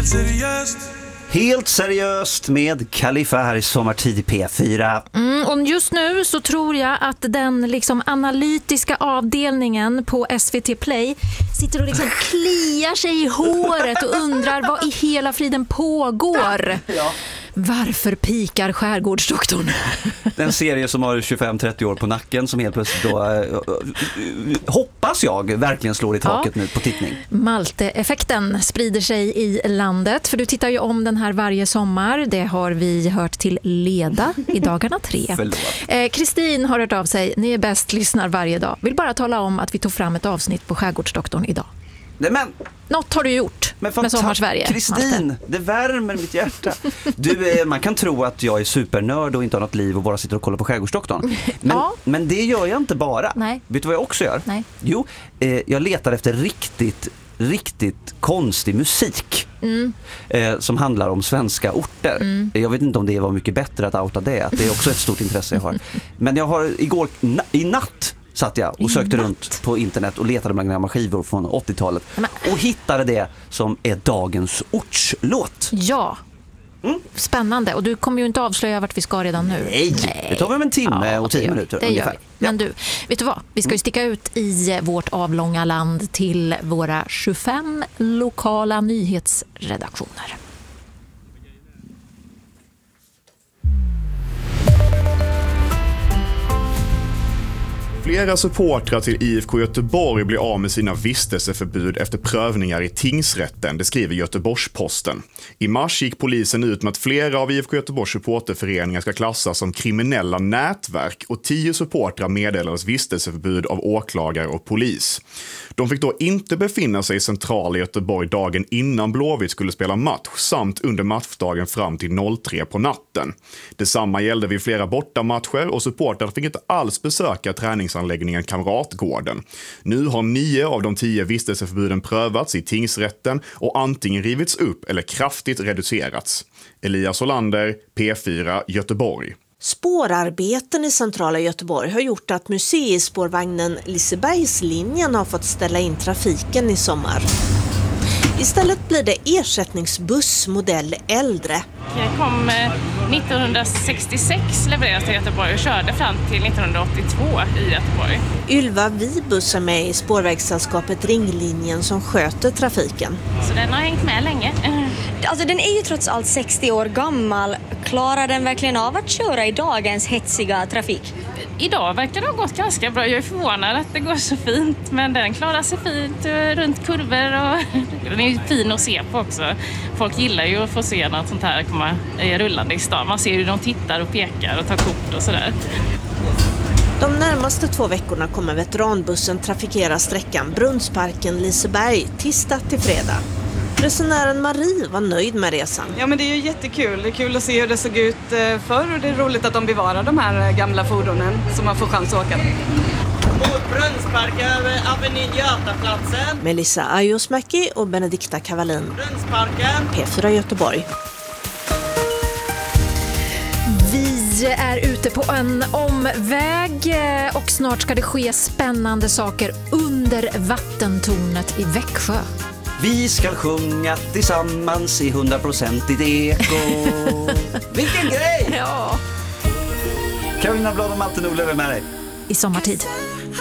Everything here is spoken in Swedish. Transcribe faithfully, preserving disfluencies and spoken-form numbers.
helt seriöst. Helt seriöst med Khalifa här i Sommartid i P fyra. Mm, och just nu så tror jag att den liksom analytiska avdelningen på S V T Play sitter och liksom kliar sig i håret och undrar vad i hela friden pågår. Ja. Varför pikar Skärgårdsdoktorn? Den serie som har tjugofem trettio år på nacken som helt plötsligt då äh, hoppas jag verkligen slår i taket ja. nu på tittning. Malte-effekten sprider sig i landet, för du tittar ju om den här varje sommar. Det har vi hört till leda i dagarna tre. Kristin eh, har hört av sig. Ni är bäst, lyssnar varje dag. Vill bara tala om att vi tog fram ett avsnitt på Skärgårdsdoktorn idag. Nej, men något har du gjort men med Sommarsverige. Kristin, det värmer mitt hjärta. Du, man kan tro att jag är supernörd och inte har något liv och bara sitter och kollar på Skärgårdsdoktorn. Men, ja. men det gör jag inte bara. Nej. Vet du vad jag också gör? Nej. Jo, eh, jag letar efter riktigt, riktigt konstig musik. Mm. Eh, som handlar om svenska orter. Mm. Jag vet inte om det var mycket bättre att outa det. Det är också ett stort intresse jag har. Men jag har igår, na- i natt satt jag och sökte runt på internet och letade bland gamla skivor från åttiotalet och hittade det som är dagens ortslåt. Ja, mm. Spännande. Och du kommer ju inte avslöja vart vi ska redan nu. Nej, Nej. Det tar väl en timme ja, och tio minuter det ungefär. Men du, vet du vad? Vi ska ju sticka ut i vårt avlånga land till våra tjugofem lokala nyhetsredaktioner. Flera supportrar till I F K Göteborg blir av med sina vistelseförbud efter prövningar i tingsrätten, det skriver Göteborgs-Posten. I mars gick polisen ut med att flera av I F K Göteborgs supporterföreningar ska klassas som kriminella nätverk och tio supportrar meddelades vistelseförbud av åklagare och polis. De fick då inte befinna sig i centrala Göteborg dagen innan Blåvitt skulle spela match samt under matchdagen fram till tre på natten. Detsamma gällde vid flera bortamatcher och supportrar fick inte alls besöka träningsanläggningen Kamratgården. Nu har nio av de tio vistelseförbuden prövats i tingsrätten och antingen rivits upp eller kraftigt reducerats. Elias Olander, P fyra, Göteborg. Spårarbeten i centrala Göteborg har gjort att museispårvagnen Lisebergslinjen har fått ställa in trafiken i sommar. Istället blir det ersättningsbuss modell äldre. Jag kom nittonhundrasextiosex levererades till Göteborg och körde fram till nittonhundraåttiotvå i Göteborg. Ylva Vibus är med i spårvägssällskapet Ringlinjen som sköter trafiken. Så den har hängt med länge. Alltså den är ju trots allt sextio år gammal. Klarar den verkligen av att köra i dagens hetsiga trafik? Idag verkar det ha gått ganska bra. Jag är förvånad att det går så fint. Men den klarar sig fint runt kurvor och den är fin att se på också. Folk gillar ju att få se något sånt här komma rullande i stan. Man ser hur de tittar och pekar och tar kort och sådär. De närmaste två veckorna kommer veteranbussen trafikera sträckan Brunnsparken-Liseberg tisdag till fredag. Resenären Marie var nöjd med resan. Ja, men det är ju jättekul. Det är kul att se hur det såg ut förr och det är roligt att de bevarar de här gamla fordonen så man får chans att åka. Mot Brunnsparken över Avenyn Götaplatsen. Melissa Ajosmäki och Benedikta Kavalin. Brunnsparken. P fyra Göteborg. Vi är ute på en omväg och snart ska det ske spännande saker under vattentornet i Växjö. Vi ska sjunga tillsammans i hundraprocentigt eko. Vilken grej! Ja. Carolina Blad och Malte Nordlöf är med dig. I Sommartid.